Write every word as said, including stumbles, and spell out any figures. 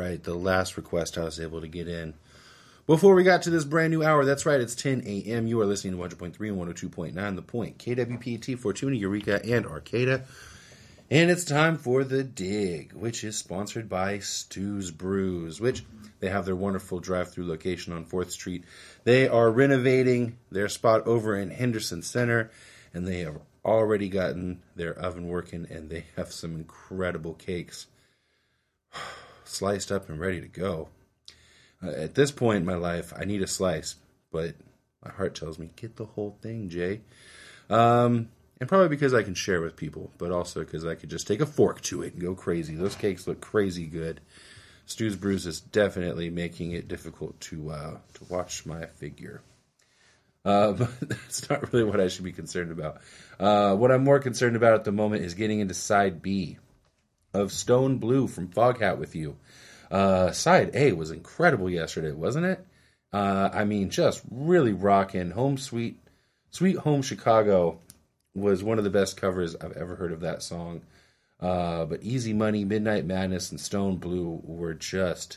right, the last request I was able to get in before we got to this brand new hour. That's right, it's ten a.m. You are listening to one hundred point three and one oh two point nine The Point, K W P T, Fortuna, Eureka, and Arcata. And it's time for The Dig, which is sponsored by Stu's Brews, which they have their wonderful drive-thru location on fourth Street. They are renovating their spot over in Henderson Center, and they have already gotten their oven working, and they have some incredible cakes sliced up and ready to go. Uh, at this point in my life, I need a slice, but my heart tells me, get the whole thing, Jay. Um, and probably because I can share with people, but also because I could just take a fork to it and go crazy. Those cakes look crazy good. Stu's Brews is definitely making it difficult to uh, to watch my figure. Uh, but that's not really what I should be concerned about. Uh, what I'm more concerned about at the moment is getting into Side B of Stone Blue from Foghat with You. Uh, side A was incredible yesterday, wasn't it? Uh, I mean, just really rocking. Home Sweet, Sweet Home Chicago was one of the best covers I've ever heard of that song. Uh, but Easy Money, Midnight Madness, and Stone Blue were just